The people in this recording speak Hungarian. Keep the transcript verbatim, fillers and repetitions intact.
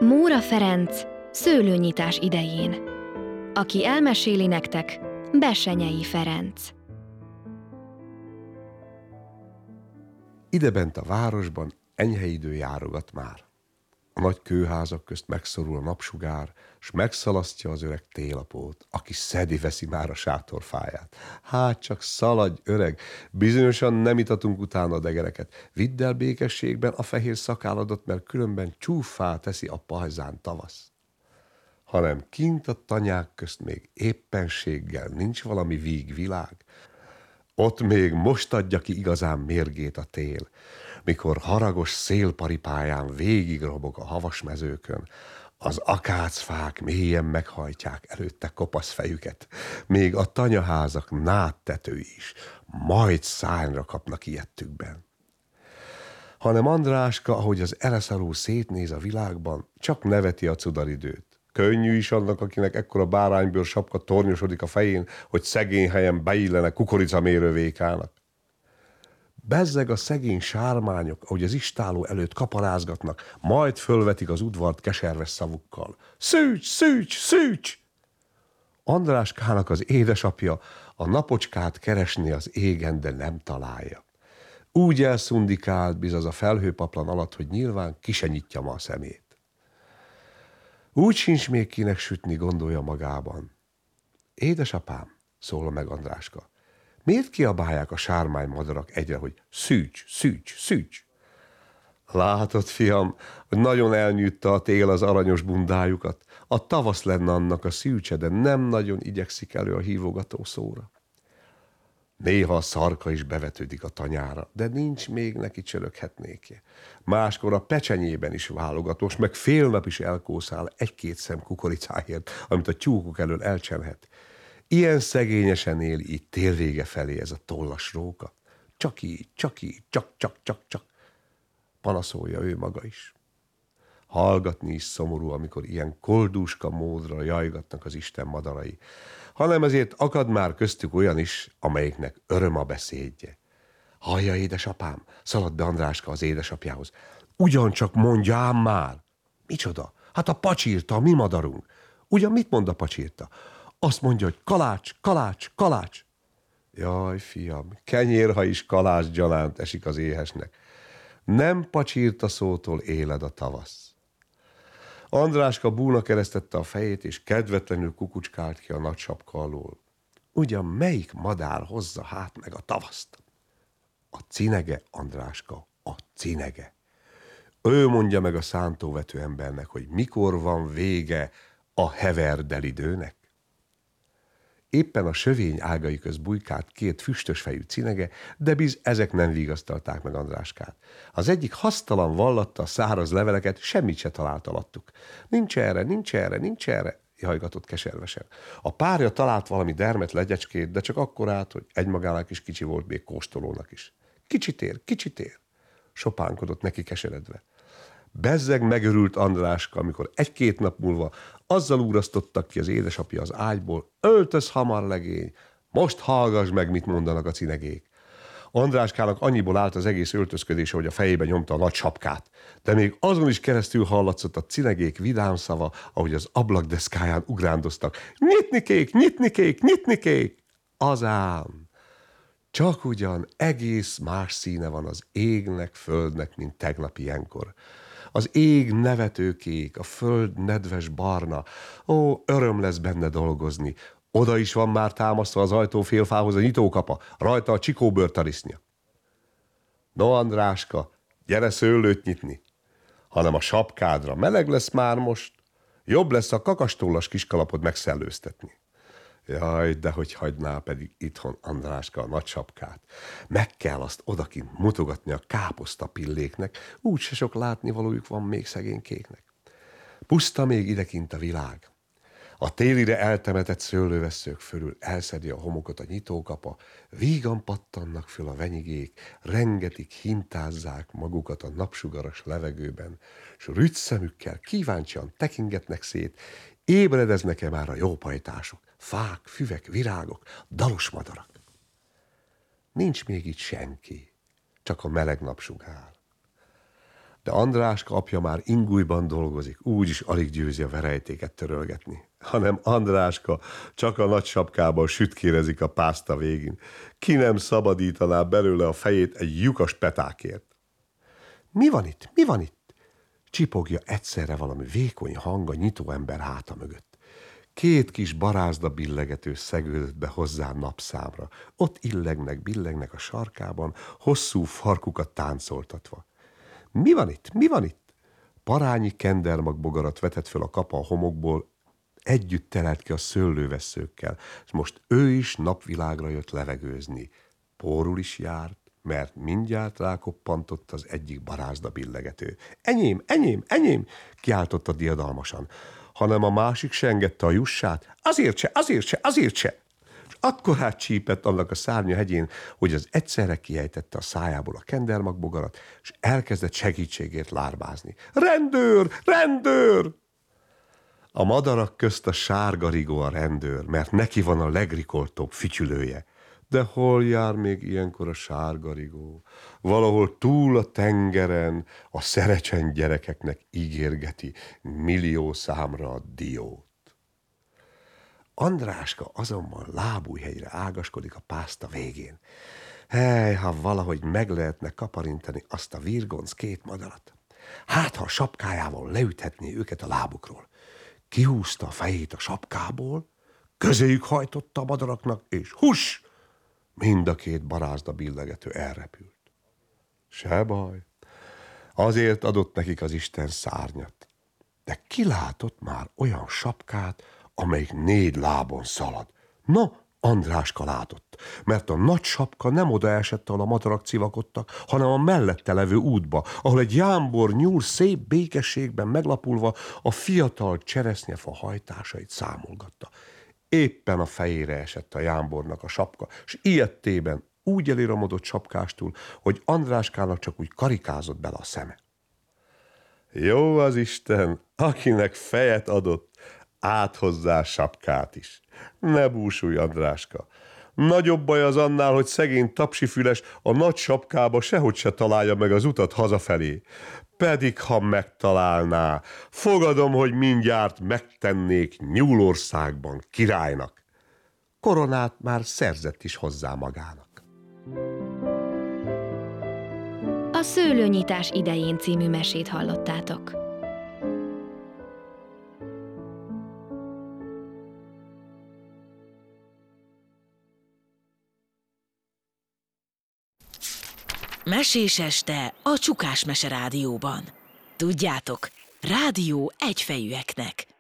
Móra Ferenc szőlőnyitás idején. Aki elmeséli nektek, Bessenyei Ferenc. Idebent a városban enyhe idő járogat már. A nagy kőházak közt megszorul a napsugár, s megszalasztja az öreg télapót, aki szedi-veszi már a sátorfáját. Hát csak szaladj, öreg, bizonyosan nem itatunk utána a degereket. Vidd el békességben a fehér szakálladat, mert különben csúffá teszi a pajzán tavasz. Hanem kint a tanyák közt még éppenséggel nincs valami vígvilág. Ott még most adja ki igazán mérgét a tél, mikor haragos szélparipáján végig robog a havas mezőkön, az akácfák mélyen meghajtják előtte kopasz fejüket, még a tanyaházak nádtetői is majd szárnyra kapnak ijedtükben. Hanem Andráska, ahogy az eleszaló szétnéz a világban, csak neveti a cudaridőt. Könnyű is annak, akinek ekkora báránybőr sapka tornyosodik a fején, hogy szegény helyen beillene kukoricamérővékának. Bezzeg a szegény sármányok, ahogy az istáló előtt kaparázgatnak, majd fölvetik az udvart keserves szavukkal. Szűcs, szűcs, szűcs! Andráskának az édesapja a napocskát keresni az égen, de nem találja. Úgy elszundikált bizaz a felhőpaplan alatt, hogy nyilván ki se nyitja ma a szemét. Úgy sincs még kinek sütni, gondolja magában. Édesapám, szól meg Andráska, miért kiabálják a sármány madarak egyre, hogy szűcs, szűcs, szűcs? Látod, fiam, hogy nagyon elnyűtte a tél az aranyos bundájukat. A tavasz lenne annak a szűcse, de nem nagyon igyekszik elő a hívogató szóra. Néha a szarka is bevetődik a tanyára, de nincs még neki csöröghetnékje. Máskor a pecsenyében is válogatós, meg fél nap is elkószál egy-két szem kukoricáért, amit a tyúkok elől elcsenhet. Ilyen szegényesen él így télvége felé ez a tollas róka. Csak így, csak így, csak, csak, csak, csak. Panaszolja ő maga is. Hallgatni is szomorú, amikor ilyen koldúska módra jajgatnak az Isten madarai, hanem ezért akad már köztük olyan is, amelyiknek öröm a beszédje. Hallja, édesapám, szaladt be Andráska az édesapjához. Ugyancsak mondja ám már. Micsoda? Hát a pacsirta, a mi madarunk. Ugyan mit mond a pacsirta? Azt mondja, hogy kalács, kalács, kalács. Jaj, fiam, kenyérha is kalács gyanánt esik az éhesnek. Nem pacsirta szótól éled a tavasz. Andráska búna keresztette a fejét, és kedvetlenül kukucskált ki a nagy sapka alól. Ugyan melyik madár hozza hát meg a tavaszt? A cinege, Andráska, a cinege. Ő mondja meg a szántóvető embernek, hogy mikor van vége a heverdelidőnek. Éppen a sövény ágai közt bujkált két füstös fejű cinege, de biz ezek nem vigasztalták meg Andráskát. Az egyik hasztalan vallatta a száraz leveleket, semmit se talált alattuk. Nincs erre, nincs erre, nincs erre, jajgatott keservesen. A párja talált valami dermet legyecskét, de csak akkorát, hogy egymagának is kicsi volt, még kóstolónak is. Kicsit ér, kicsit ér, sopánkodott neki keseredve. Bezzeg megörült Andráska, amikor egy-két nap múlva azzal úrasztottak ki az édesapja az ágyból: öltöz hamar, legény, most hallgass meg, mit mondanak a cinegék. Andráskának annyiból állt az egész öltözködése, hogy a fejébe nyomta a nagy sapkát, de még azon is keresztül hallatszott a cinegék vidám szava, ahogy az ablakdeszkáján ugrándoztak. Nyitnikék, nyitnikék, nyitnikék! Azám! Csak ugyan egész más színe van az égnek, földnek, mint tegnap ilyenkor. Az ég nevetőkék, a föld nedves barna. Ó, öröm lesz benne dolgozni. Oda is van már támasztva az ajtófélfához a nyitókapa, rajta a csikóbőrtarisznya. No, Andráska, gyere szőlőt nyitni, hanem a sapkádra meleg lesz már most, jobb lesz a kakastollas kiskalapod megszellőztetni. Jaj, de hogy hagyná pedig itthon Andráska a nagy sapkát. Meg kell azt odakint mutogatni a káposzta pilléknek, úgy se sok látnivalójuk van még szegénykéknek. Puszta még idekint a világ. A télire eltemetett szőlővesszők fölül elszedi a homokot a nyitókapa, vígan pattannak föl a venyigék, rengetig hintázzák magukat a napsugaras levegőben, s rügyszemükkel kíváncsian tekingetnek szét, ébredeznek-e már a jópajtások, fák, füvek, virágok, dalos madarak. Nincs még itt senki, csak a meleg napsugár. De Andráska apja már ingújban dolgozik, úgyis alig győzi a verejtéket törölgetni. Hanem Andráska csak a nagy sapkában sütkérezik a pászta végén. Ki nem szabadítaná belőle a fejét egy lyukas petákért. Mi van itt? Mi van itt? Csipogja egyszerre valami vékony hang a nyitó ember háta mögött. Két kis barázda billegető szegődött be hozzá napszámra. Ott illegnek, billegnek a sarkában, hosszú farkukat táncoltatva. Mi van itt? Mi van itt? Parányi kendermagbogarat vetett föl a kapa a homokból, együtt telelt ki a szőlővesszőkkel, és most ő is napvilágra jött levegőzni. Pórul is járt, mert mindjárt rákoppantott az egyik barázda billegető. Enyém, enyém, enyém, kiáltotta diadalmasan, hanem a másik sengette a jussát. Azért se, azért se, azért se! És akkorát csípett annak a szárnya hegyén, hogy az egyszerre kiejtette a szájából a kendermagbogarat, és elkezdett segítségért lárbázni. Rendőr! Rendőr! A madarak közt a sárga rigó a rendőr, mert neki van a legrikoltóbb fütyülője. De hol jár még ilyenkor a sárga rigó? Valahol túl a tengeren a szerecsen gyerekeknek ígérgeti millió számra a diót. Andráska azonban lábújhegyre ágaskodik a pászta végén. Hely, ha valahogy meg lehetne kaparintani azt a virgonc két madarat. Hát, ha a sapkájával leüthetné őket a lábukról. Kihúzta a fejét a sapkából, közéjük hajtotta a madaraknak, és huss! Mind a két barázda billegető elrepült. Se baj, azért adott nekik az Isten szárnyat. De ki látott már olyan sapkát, amelyik négy lábon szalad? No, Andráska látott, mert a nagy sapka nem oda esett, ahol a madarak civakodtak, hanem a mellette levő útba, ahol egy jámbor nyúl szép békességben meglapulva a fiatal cseresznyefa hajtásait számolgatta. Éppen a fejére esett a jámbornak a sapka, s ijedtében úgy eliromodott sapkástul, hogy Andráskának csak úgy karikázott bele a szeme. Jó az Isten, akinek fejet adott, át hozzá sapkát is. Ne búsulj, Andráska. Nagyobb baj az annál, hogy szegény tapsifüles a nagy sapkába sehogy se találja meg az utat hazafelé. Pedig, ha megtalálná, fogadom, hogy mindjárt megtennék Nyúlországban királynak. Koronát már szerzett is hozzá magának. A Szőlőnyitás idején című mesét hallottátok. Mesés este a Csukás Mese Rádióban. Tudjátok, rádió egyfejűeknek.